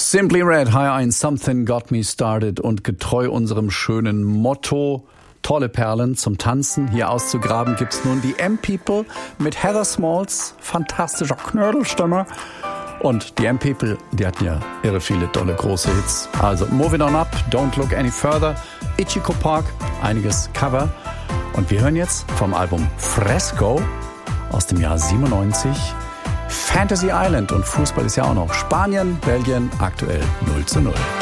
Simply Red, HR1, Something Got Me Started, und getreu unserem schönen Motto, tolle Perlen zum Tanzen hier auszugraben, gibt's nun die M-People mit Heather Smalls fantastischer Knödelstimme. Und die M-People, die hatten ja irre viele tolle große Hits. Also Moving On Up, Don't Look Any Further, Ichiko Park, einiges Cover. Und wir hören jetzt vom Album Fresco aus dem Jahr 97 Fantasy Island. Und Fußball ist ja auch noch Spanien, Belgien, aktuell 0:0.